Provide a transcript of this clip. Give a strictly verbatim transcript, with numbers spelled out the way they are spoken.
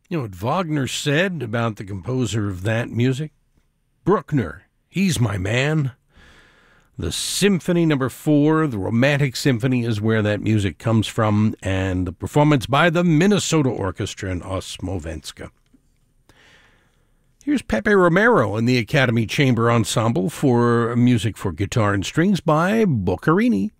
You know what Wagner said about the composer of that music? Bruckner, he's my man. The Symphony Number Four, the Romantic Symphony, is where that music comes from, and the performance by the Minnesota Orchestra and Osmovenska. Here's Pepe Romero and the Academy Chamber Ensemble for music for guitar and strings by Boccherini.